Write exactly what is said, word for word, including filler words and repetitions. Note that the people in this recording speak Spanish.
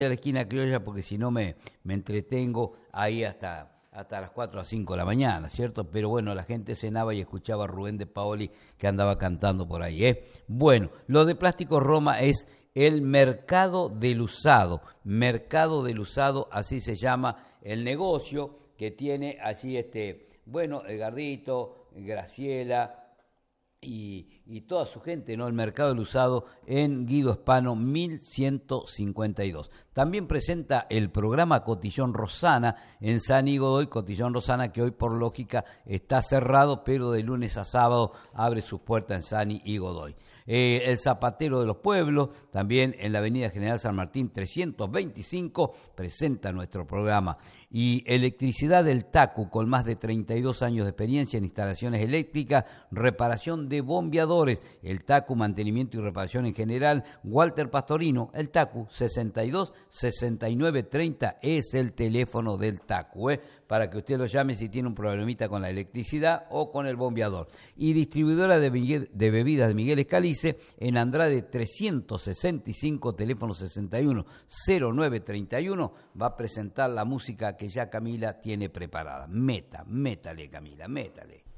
a la esquina criolla porque si no me, me entretengo ahí hasta, hasta las cuatro a cinco de la mañana, ¿cierto? Pero bueno, la gente cenaba y escuchaba a Rubén de Paoli que andaba cantando por ahí, ¿eh? Bueno, lo de Plástico Roma es el mercado del usado, mercado del usado, así se llama el negocio que tiene allí, este, bueno, Edgardito, Graciela y, y toda su gente, ¿no? El mercado del usado en Guido Hispano mil ciento cincuenta y dos. También presenta el programa Cotillón Rosana en San y Godoy, Cotillón Rosana que hoy por lógica está cerrado, pero de lunes a sábado abre sus puertas en San y Godoy. Eh, el Zapatero de los Pueblos, también en la avenida General San Martín trescientos veinticinco, presenta nuestro programa. Y Electricidad del Tacu, con más de treinta y dos años de experiencia en instalaciones eléctricas, reparación de bombeadores, el Tacu, mantenimiento y reparación en general. Walter Pastorino, el Tacu, sesenta y dos sesenta y nueve treinta es el teléfono del Tacu, ¿eh? Para que usted lo llame si tiene un problemita con la electricidad o con el bombeador. Y distribuidora de, Miguel, de bebidas de Miguel Escalice en Andrade trescientos sesenta y cinco, teléfono sesenta y uno cero nueve treinta y uno, va a presentar la música que ya Camila tiene preparada. Meta, métale Camila, métale.